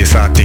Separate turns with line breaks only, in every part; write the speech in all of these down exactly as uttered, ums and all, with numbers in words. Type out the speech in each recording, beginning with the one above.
sati.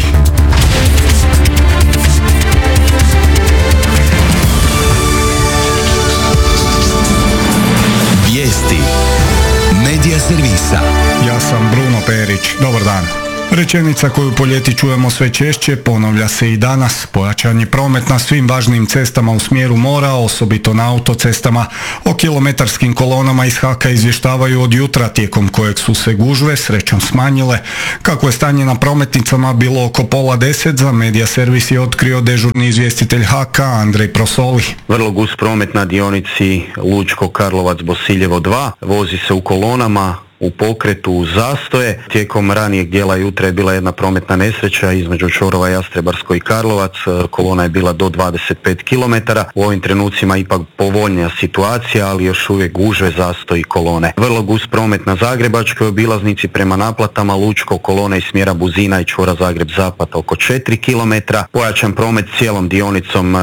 Vijesti Medija servisa.
Ja sam Bruno Perić. Dobar dan. Rečenica koju po ljeti čujemo sve češće ponavlja se i danas. Pojačan je promet na svim važnim cestama u smjeru mora, osobito na autocestama. O kilometarskim kolonama iz Haka izvještavaju od jutra, tijekom kojeg su se gužve srećom smanjile. Kako je stanje na prometnicama bilo oko pola deset, za Medija servis je otkrio dežurni izvjestitelj Haka Andrej Prosoli.
Vrlo gust promet na dionici Lučko-Karlovac-Bosiljevo dva, vozi se u kolonama, u pokretu, u zastoje. Tijekom ranijeg dijela jutra je bila jedna prometna nesreća između čvorova Jastrebarsko i Karlovac. Kolona je bila do dvadeset pet kilometara. U ovim trenucima ipak povoljnija situacija, ali još uvijek gužve, zastoji kolone. Vrlo gust promet na Zagrebačkoj obilaznici prema naplatama, Lučko, kolona iz smjera Buzina i čvora Zagreb-Zapad oko četiri kilometra. Pojačan promet cijelom dionicom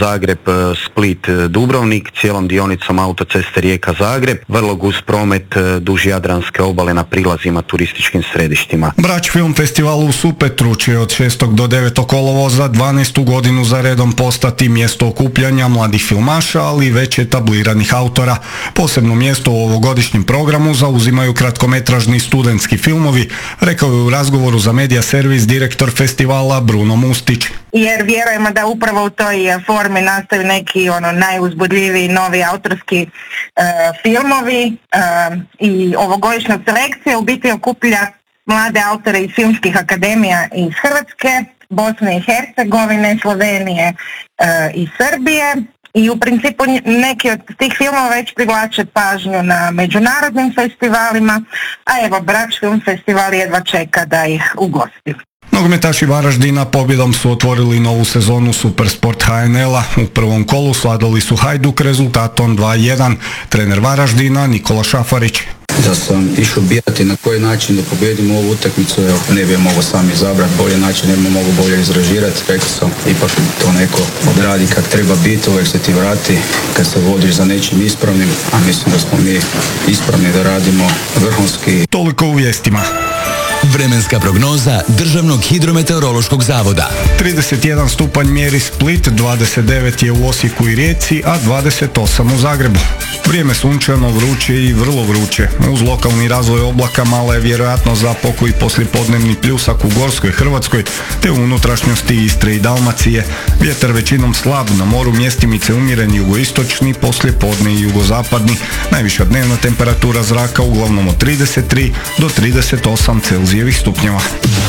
Zagreb-Split-Dubrovnik, cijelom dionicom autoceste Rijeka-Zagreb. Vrlo gust promet duž Jadranske obale na prilazima turističkim središtima.
Brač Film Festival u Supetru će od šestog do devetog kolovoza dvanaestu godinu za redom postati mjesto okupljanja mladih filmaša, ali i već etabliranih autora. Posebno mjesto u ovogodišnjem programu zauzimaju kratkometražni studentski filmovi, rekao je u razgovoru za Medija servis direktor festivala Bruno Mustić.
Jer vjerujemo da upravo u toj formi nastaju neki ono najuzbudljiviji novi autorski e, filmovi e, i ovogodišnja selekcija u biti okuplja mlade autore iz filmskih akademija iz Hrvatske, Bosne i Hercegovine, Slovenije e, i Srbije. I u principu neki od tih filmova već privlače pažnju na međunarodnim festivalima, a evo Brač Film Festival jedva čeka da ih ugosti.
Nogometaši Varaždina pobjedom su otvorili novu sezonu Supersport H N L-a. U prvom kolu svladali su Hajduk rezultatom dva jedan. Trener Varaždina Nikola Šafarić.
Da sam išao birati na koji način da pobjedimo ovu utakmicu, evo, ne bi mogao sam izabrati bolje način, ne bi mogao bolje izražirati. Rekao sam, ipak to neko odradi kak treba biti, uvijek se ti vrati kad se vodiš za nečim ispravnim, a mislim da smo mi ispravni da radimo vrhunski.
Toliko u vijestima.
Vremenska prognoza Državnog hidrometeorološkog zavoda.
trideset jedan stupanj mjeri Split, dvadeset devet je u Osijeku i Rijeci, a dvadeset osam u Zagrebu. Vrijeme sunčano, vruće i vrlo vruće. Uz lokalni razvoj oblaka mala je vjerojatnost za pokoji poslijepodnevni pljusak u Gorskoj Hrvatskoj te u unutrašnjosti Istre i Dalmacije. Vjetar većinom slab, na moru mjestimice umjeren jugoistočni, poslijepodne i jugozapadni. Najviša dnevna temperatura zraka uglavnom od trideset tri do trideset osam Celzijevih stupnjeva.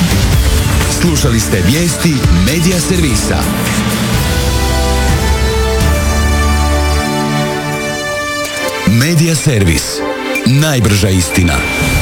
Slušali ste vijesti Medija servisa. Medija servis. Najbrža istina.